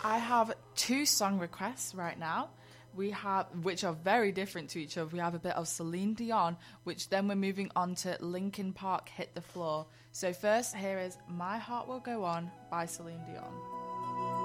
I have 2 song requests right now. We have, which are very different to each other. We have a bit of Celine Dion, which then we're moving on to Linkin Park, Hit the Floor. So first, here is My Heart Will Go On by Celine Dion.